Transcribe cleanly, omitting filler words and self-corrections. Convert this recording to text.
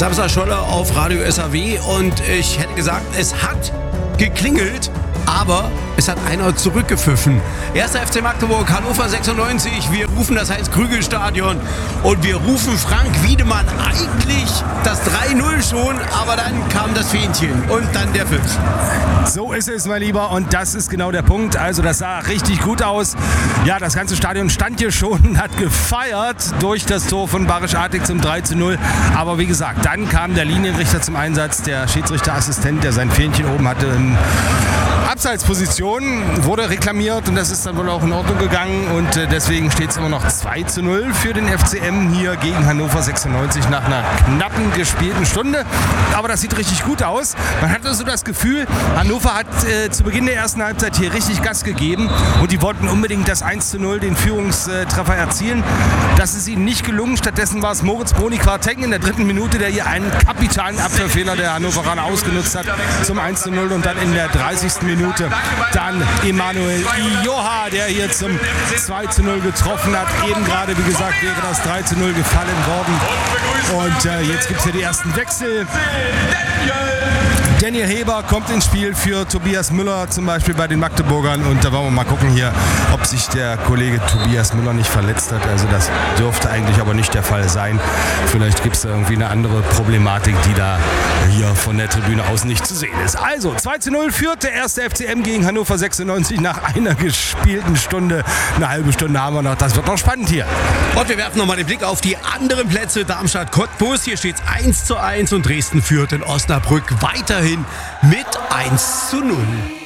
Samstag Scholle auf Radio SAW und ich hätte gesagt, es hat geklingelt, aber es hat einer zurückgepfiffen. 1. FC Magdeburg, Hannover 96. Wir rufen das Heinz-Krügel-Stadion und wir rufen Frank Wiedemann eigentlich das 3-0 schon, aber dann kam das Fähnchen und dann der Pfiff. So ist es, mein Lieber, und das ist genau der Punkt. Also das sah richtig gut aus. Ja, das ganze Stadion stand hier schon und hat gefeiert durch das Tor von Barisch Artig zum 3-0. Aber wie gesagt, dann kam der Linienrichter zum Einsatz, der Schiedsrichterassistent, der sein Fähnchen oben hatte in Abseitsposition, wurde reklamiert und das ist dann wohl auch in Ordnung gegangen und deswegen steht es immer noch 2-0 für den FCM hier gegen Hannover 96 nach einer knappen gespielten Stunde. Aber das sieht richtig gut aus. Man hatte so das Gefühl, Hannover hat zu Beginn der ersten Halbzeit hier richtig Gas gegeben und die wollten unbedingt das 1-0, den Führungstreffer erzielen. Das ist ihnen nicht gelungen. Stattdessen war es Moritz Broni-Quarteng in der 3. Minute, der hier einen kapitalen Abwehrfehler der Hannoveraner ausgenutzt hat zum 1-0 und dann in der 30. Minute dann Emanuel Ijoha, der hier zum 2-0 getroffen hat. Eben gerade, wie gesagt, wäre das 3-0 gefallen worden. Und jetzt gibt es hier die ersten Wechsel. Daniel Heber kommt ins Spiel für Tobias Müller, zum Beispiel bei den Magdeburgern. Und da wollen wir mal gucken hier, ob sich der Kollege Tobias Müller nicht verletzt hat. Also das dürfte eigentlich aber nicht der Fall sein. Vielleicht gibt es da irgendwie eine andere Problematik, die da hier von der Tribüne aus nicht zu sehen ist. Also 2-0 führt der 1. FCM gegen Hannover 96 nach einer gespielten Stunde. Eine halbe Stunde haben wir noch. Das wird noch spannend hier. Und wir werfen nochmal den Blick auf die anderen Plätze. Darmstadt-Cottbus, hier steht es 1-1 und Dresden führt in Osnabrück weiterhin mit 1-0.